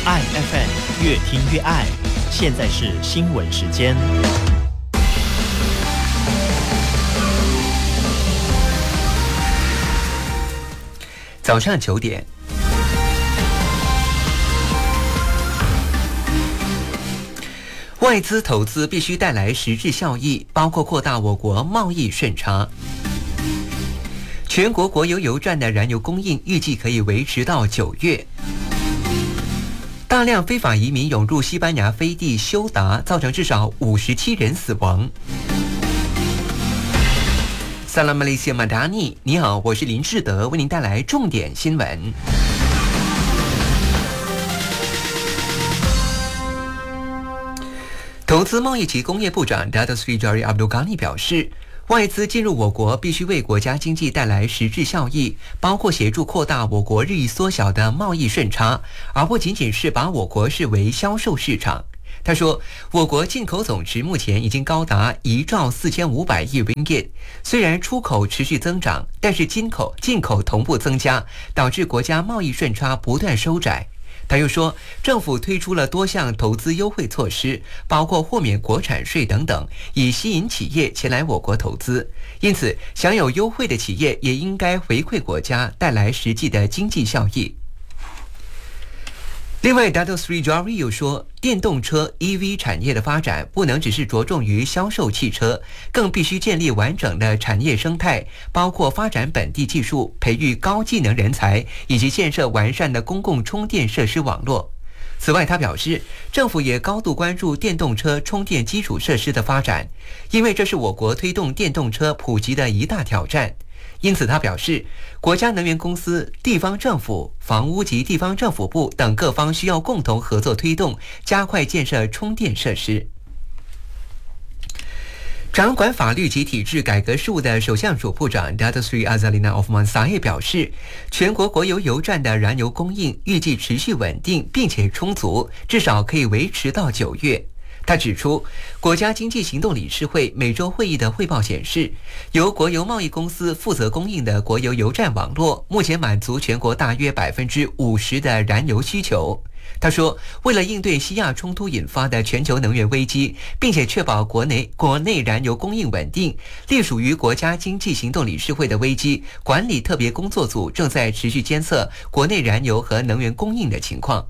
爱 FM 越听越爱。现在是新闻时间。 早上9点。外资投资必须带来实质效益，包括扩大我国贸易顺差。全国国有油站的燃油供应预计可以维持到9月。大量非法移民涌入西班牙飞地休达，造成至少57人死亡。萨拉马雷西亚马达尼，你好，我是林志德，为您带来重点新闻。投资贸易及工业部长 Datuk Seri Jari Abdul Ghani 表示，外资进入我国必须为国家经济带来实质效益，包括协助扩大我国日益缩小的贸易顺差，而不仅仅是把我国视为销售市场。他说，我国进口总值目前已经高达1兆4500亿 ringgit， 虽然出口持续增长，但是进口同步增加，导致国家贸易顺差不断收窄。他又说，政府推出了多项投资优惠措施，包括豁免国产税等等，以吸引企业前来我国投资。因此，享有优惠的企业也应该回馈国家，带来实际的经济效益。另外 Datuk Seri Jari 又说，电动车 EV 产业的发展不能只是着重于销售汽车，更必须建立完整的产业生态，包括发展本地技术、培育高技能人才，以及建设完善的公共充电设施网络。此外，他表示，政府也高度关注电动车充电基础设施的发展，因为这是我国推动电动车普及的一大挑战。因此，他表示，国家能源公司、地方政府、房屋及地方政府部等各方需要共同合作推动，加快建设充电设施。掌管法律及体制改革事务的首相署部长 Datuk Seri Azalina Othman Said 表示，全国国有油站的燃油供应预计持续稳定并且充足，至少可以维持到9月。他指出，国家经济行动理事会每周会议的汇报显示，由国有贸易公司负责供应的国有油站网络，目前满足全国大约50%的燃油需求。他说，为了应对西亚冲突引发的全球能源危机，并且确保国内燃油供应稳定，隶属于国家经济行动理事会的危机管理特别工作组正在持续监测国内燃油和能源供应的情况。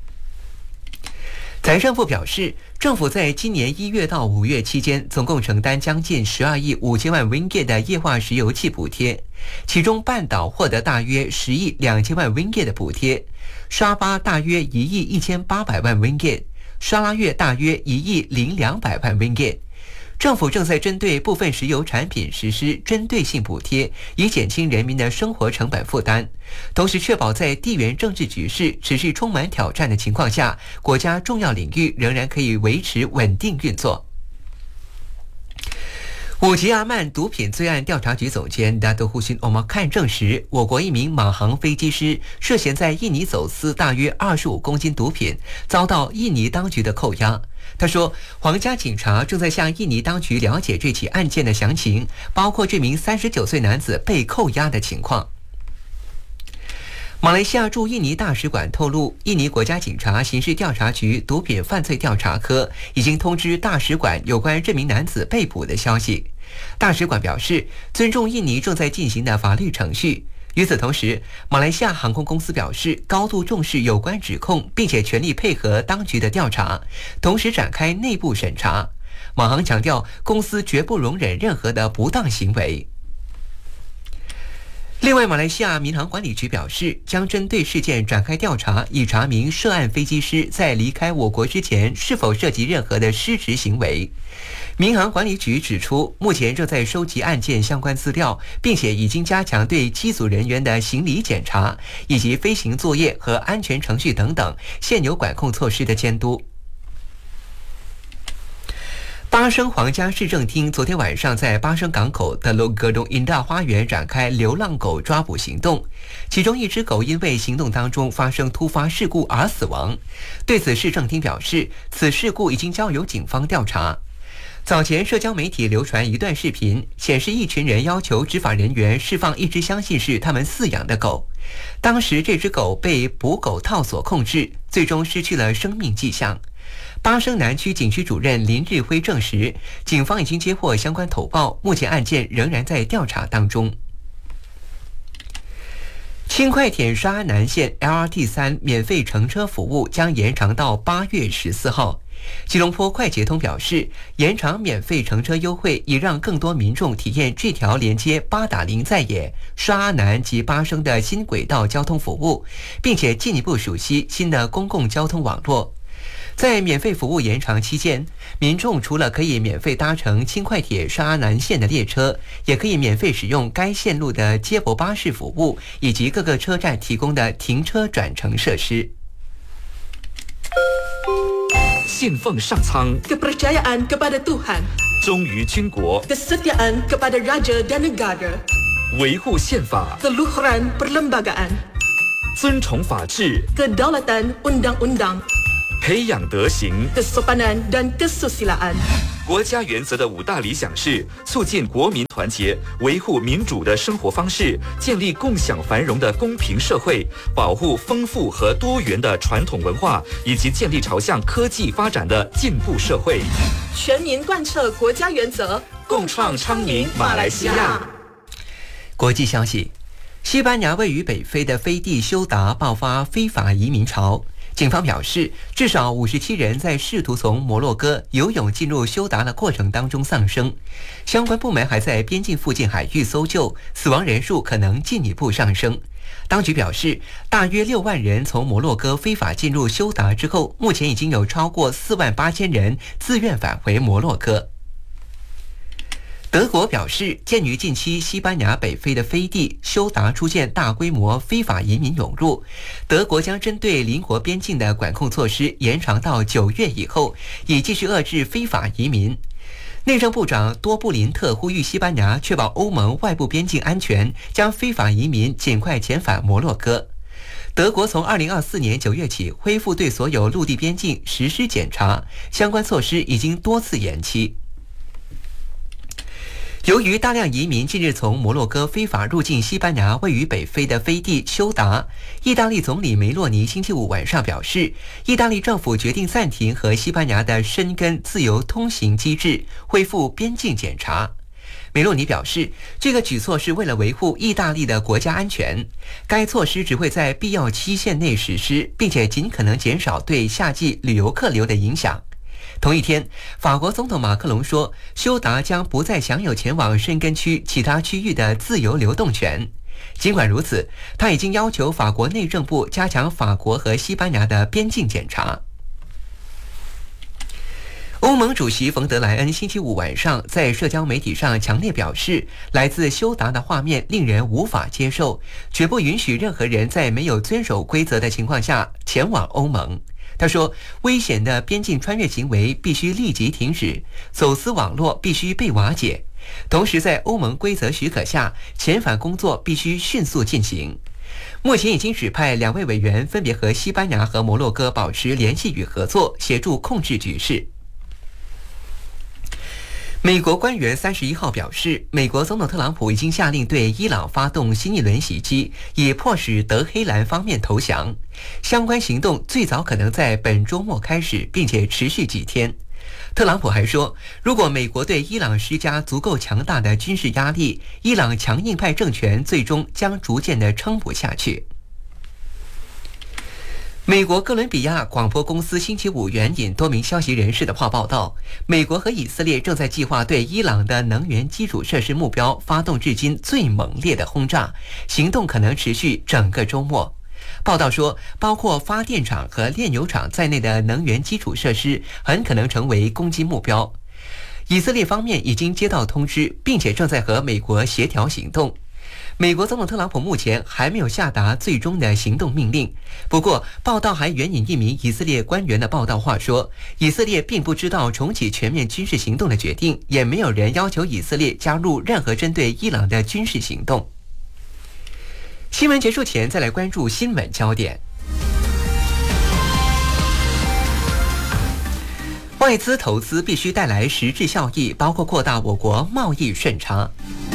财政部表示，政府在今年1月到5月期间，总共承担将近12亿5千万 ringgit 的液化石油气补贴，其中半岛获得大约10亿2千万 ringgit 的补贴，沙巴大约1亿1800万 ringgit， 沙拉越大约1亿0200万 ringgit。政府正在针对部分石油产品实施针对性补贴，以减轻人民的生活成本负担，同时确保在地缘政治局势持续充满挑战的情况下，国家重要领域仍然可以维持稳定运作。五级阿曼毒品罪案调查局总监 Datuk Husin Omar Khan 证实，我国一名马航飞机师涉嫌在印尼走私大约25公斤毒品，遭到印尼当局的扣押。他说，皇家警察正在向印尼当局了解这起案件的详情，包括这名39岁男子被扣押的情况。马来西亚驻印尼大使馆透露，印尼国家警察刑事调查局毒品犯罪调查科已经通知大使馆有关这名男子被捕的消息。大使馆表示，尊重印尼正在进行的法律程序。与此同时，马来西亚航空公司表示高度重视有关指控，并且全力配合当局的调查，同时展开内部审查。马航强调，公司绝不容忍任何的不当行为。另外，马来西亚民航管理局表示，将针对事件展开调查，以查明涉案飞机师在离开我国之前是否涉及任何的失职行为。民航管理局指出，目前正在收集案件相关资料，并且已经加强对机组人员的行李检查，以及飞行作业和安全程序等等现有管控措施的监督。巴生皇家市政厅昨天晚上在巴生港口的Teluk Gedong Indah花园展开流浪狗抓捕行动，其中一只狗因为行动当中发生突发事故而死亡。对此，市政厅表示，此事故已经交由警方调查。 早前社交媒体流传一段视频，显示一群人要求执法人员释放一只相信是他们饲养的狗。当时这只狗被捕狗套所控制，最终失去了生命迹象。巴生南区警区主任林日辉证实，警方已经接获相关投报，目前案件仍然在调查当中。轻快铁沙安南线 LRT3 免费乘车服务将延长到8月14号。吉隆坡快捷通表示，延长免费乘车优惠，以让更多民众体验这条连接巴打林在野、沙阿南及巴生的新轨道交通服务，并且进一步熟悉新的公共交通网络。在免费服务延长期间，民众除了可以免费搭乘轻快铁沙阿南线的列车，也可以免费使用该线路的接驳巴士服务，以及各个车站提供的停车转乘设施。 信奉上苍 kepercayaan kepada Tuhan 忠于军国 kesetiaan kepada raja dan negara 维护宪法 keluhuran perlembagaan 尊崇法治 kedaulatan undang-undang 培养德行 kesopanan dan kesusilaan 国家原则的5大理想是促进国民团结，维护民主的生活方式，建立共享繁荣的公平社会，保护丰富和多元的传统文化，以及建立朝向科技发展的进步社会。 全民贯彻国家原则， 共创昌明马来西亚。 国际消息，西班牙位于北非的飞地休达爆发非法移民潮。警方表示，至少57人在试图从摩洛哥游泳进入休达的过程当中丧生，相关部门还在边境附近海域搜救，死亡人数可能进一步上升。当局表示，大约6万人从摩洛哥非法进入休达之后，目前已经有超过4万8千人自愿返回摩洛哥。德国表示，鉴于近期西班牙北非的飞地休达出现大规模非法移民涌入，德国将针对邻国边境的管控措施延长到9月以后，以继续遏制非法移民。内政部长多布林特呼吁西班牙确保欧盟外部边境安全，将非法移民尽快遣返摩洛哥。德国从2024年9月起恢复对所有陆地边境实施检查，相关措施已经多次延期。由于大量移民近日从摩洛哥非法入境西班牙位于北非的飞地休达，意大利总理梅洛尼星期五晚上表示，意大利政府决定暂停和西班牙的申根自由通行机制，恢复边境检查。梅洛尼表示，这个举措是为了维护意大利的国家安全，该措施只会在必要期限内实施，并且尽可能减少对夏季旅游客流的影响。同一天，法国总统马克龙说，休达将不再享有前往申根区其他区域的自由流动权。尽管如此，他已经要求法国内政部加强法国和西班牙的边境检查。欧盟主席冯德莱恩星期五晚上在社交媒体上强烈表示，来自休达的画面令人无法接受，绝不允许任何人在没有遵守规则的情况下前往欧盟。他说，危险的边境穿越行为必须立即停止，走私网络必须被瓦解，同时在欧盟规则许可下，遣返工作必须迅速进行。目前已经指派2位委员分别和西班牙和摩洛哥保持联系与合作，协助控制局势。美国官员31号表示，美国总统特朗普已经下令对伊朗发动新一轮袭击，以迫使德黑兰方面投降。相关行动最早可能在本周末开始，并且持续几天。特朗普还说，如果美国对伊朗施加足够强大的军事压力，伊朗强硬派政权最终将逐渐地撑不下去。美国哥伦比亚广播公司星期五援引多名消息人士的话报道，美国和以色列正在计划对伊朗的能源基础设施目标发动至今最猛烈的轰炸，行动可能持续整个周末。报道说，包括发电厂和炼油厂在内的能源基础设施很可能成为攻击目标。以色列方面已经接到通知，并且正在和美国协调行动。美国总统特朗普目前还没有下达最终的行动命令，不过报道还援引一名以色列官员的报道话说，以色列并不知道重启全面军事行动的决定，也没有人要求以色列加入任何针对伊朗的军事行动。新闻结束前，再来关注新闻焦点。 外资投资必须带来实质效益，包括扩大我国贸易顺差。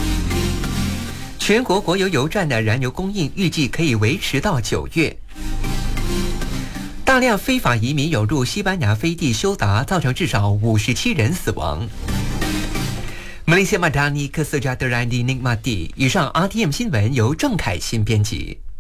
全国国有油站的燃油供应预计可以维持到9月。大量非法移民涌入西班牙飞地休达，造成至少57人死亡。Malaysia Madani Kesejahteraan di Nikmati。以上 RTM 新闻由郑凯欣编辑。